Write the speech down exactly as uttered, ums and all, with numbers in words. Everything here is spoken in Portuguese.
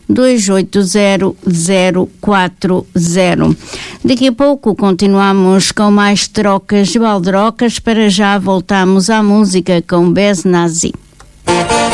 dois oito zero zero quatro zero. Daqui a pouco continuamos com mais trocas de baldrocas. Para já voltamos à música com Bez Nazi.